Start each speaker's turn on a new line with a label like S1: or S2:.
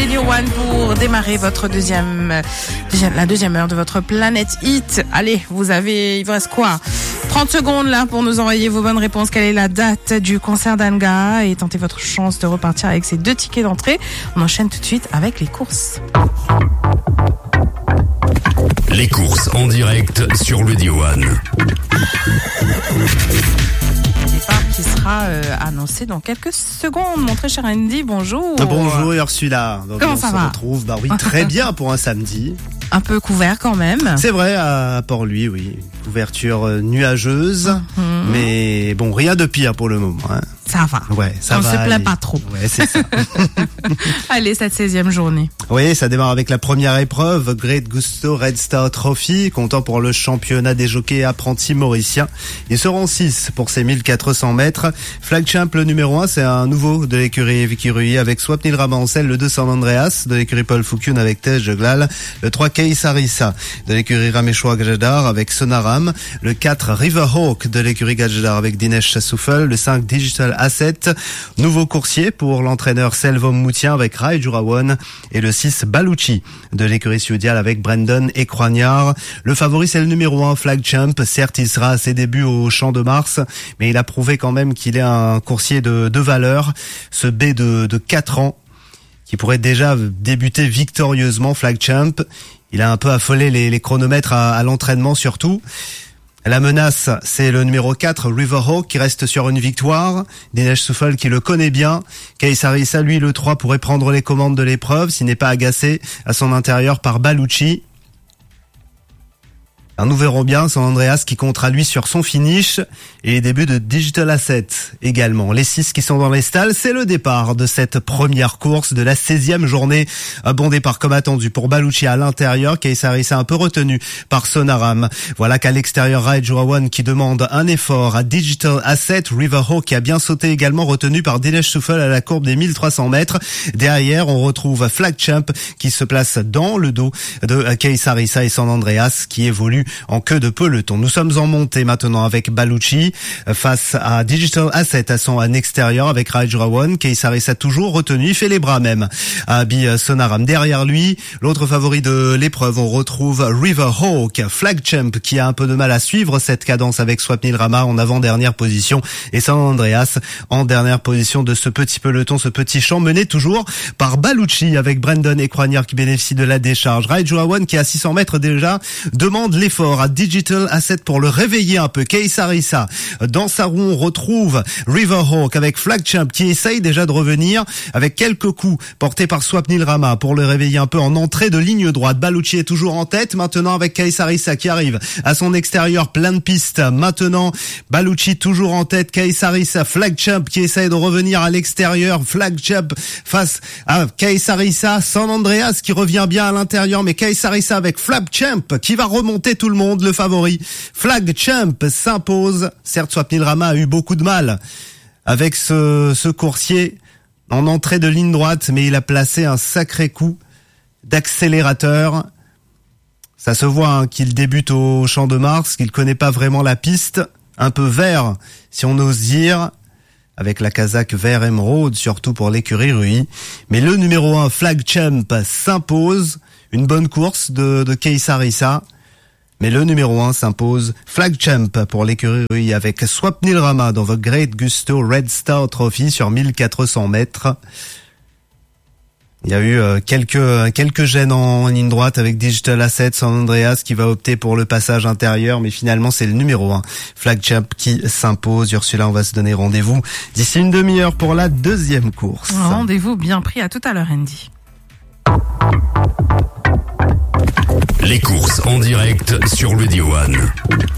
S1: Radio One pour démarrer votre la deuxième heure de votre Planète Hit. Allez, il vous reste quoi? 30 secondes là pour nous envoyer vos bonnes réponses. Quelle est la date du concert d'Anga? Et tentez votre chance de repartir avec ces 2 tickets d'entrée. On enchaîne tout de suite avec les courses.
S2: Les courses en direct sur Radio One.
S1: Départ qui sera annoncé dans quelques secondes. Mon très cher Andy, bonjour.
S3: Bonjour Ursula. Donc
S1: comment ça va?
S3: On se retrouve, oui, très bien pour un samedi.
S1: Un peu couvert quand même.
S3: C'est vrai, à Port-Louis, oui. Couverture nuageuse, mais bon, rien de pire pour le moment. Hein.
S1: Ça va.
S3: Ouais, ça va.
S1: On se plaint pas trop.
S3: Ouais, c'est ça.
S1: Allez, cette 16e journée.
S3: Oui, ça démarre avec la première épreuve, Great Gusto Red Star Trophy, comptant pour le championnat des jockeys apprentis mauriciens. Ils seront 6 pour ces 1400 mètres. Flag Champ, le numéro 1, c'est un nouveau de l'écurie Vicky Rui avec Swapnil Ramancel, le 2 San Andreas, de l'écurie Paul Foucune avec Tej Glal, le 3 Kei Sarissa, de l'écurie Raméchois Gajadar avec Sonaram, le 4 Riverhawk, de l'écurie Gajadar avec Dinesh Souffel, le 5 Digital Asset, nouveau coursier pour l'entraîneur Selvom Moutien avec Rai Jurawan, et le 6 Baluchi de l'écurie Sudial avec Brandon Ecroignard. Le favori c'est le numéro 1 Flag Champ. Certes, il sera à ses débuts au Champ de Mars, mais il a prouvé quand même qu'il est un coursier de valeur. Ce B de 4 ans qui pourrait déjà débuter victorieusement, Flag Champ. Il a un peu affolé les chronomètres à l'entraînement surtout. La menace, c'est le numéro 4, Riverhawk, qui reste sur une victoire. Dinesh Souffel qui le connaît bien. Kei Sarissa, lui, le 3, pourrait prendre les commandes de l'épreuve s'il n'est pas agacé à son intérieur par Baluchi. Nous verrons bien San Andreas qui comptera lui sur son finish et les débuts de Digital Asset également. Les 6 qui sont dans les stalles, c'est le départ de cette première course de la 16e journée. Un bon départ comme attendu pour Baluchi à l'intérieur. Kei Sarissa un peu retenu par Sonaram. Voilà qu'à l'extérieur, Rai Jurawan qui demande un effort à Digital Asset. Riverhawk qui a bien sauté également, retenu par Dinesh Souffel à la courbe des 1300 mètres. Derrière, on retrouve Flag Champ qui se place dans le dos de Kei Sarissa et San Andreas qui évolue en queue de peloton. Nous sommes en montée maintenant avec Baluchi face à Digital Asset à son extérieur avec Rai Jurawan. Kei Sarissa toujours retenu, il fait les bras même à Abi Sonaram. Derrière lui, l'autre favori de l'épreuve, on retrouve Riverhawk, Flag Champ qui a un peu de mal à suivre cette cadence avec Swapnil Rama en avant-dernière position et San Andreas en dernière position de ce petit peloton, ce petit champ mené toujours par Baluchi avec Brandon Ecroignard qui bénéficie de la décharge. Rai Jurawan qui à 600 mètres déjà demande l'effort à Digital Asset pour le réveiller un peu. Kei Sarissa dans sa roue, on retrouve Riverhawk avec Flag Champ qui essaye déjà de revenir avec quelques coups portés par Swapnil Rama pour le réveiller un peu en entrée de ligne droite. Baluchi est toujours en tête maintenant avec Kei Sarissa qui arrive à son extérieur, plein de pistes. Maintenant Baluchi toujours en tête, Kei Sarissa, Flag Champ qui essaye de revenir à l'extérieur. Flag Champ face à Kei Sarissa, San Andreas qui revient bien à l'intérieur, mais Kei Sarissa avec Flag Champ qui va remonter tout le monde, le favori. Flag Champ s'impose. Certes, Swapnil Rama a eu beaucoup de mal avec ce coursier en entrée de ligne droite, mais il a placé un sacré coup d'accélérateur. Ça se voit qu'il débute au Champ de Mars, qu'il connaît pas vraiment la piste. Un peu vert, si on ose dire, avec la casaque vert émeraude, surtout pour l'écurie Rui. Mais le numéro 1, Flag Champ, s'impose. Une bonne course de Kei Sarissa. Mais le numéro 1 s'impose, Flag Champ pour l'écurie Rui avec Swapnil Rama dans The Great Gusto Red Star Trophy sur 1400 mètres. Il y a eu quelques gênes en ligne droite avec Digital Asset, San Andreas qui va opter pour le passage intérieur, mais finalement c'est le numéro 1, Flag Champ qui s'impose. Ursula, on va se donner rendez-vous d'ici une demi-heure pour la deuxième course.
S1: Rendez-vous bien pris, à tout à l'heure Andy.
S2: Les courses en direct sur Radio One.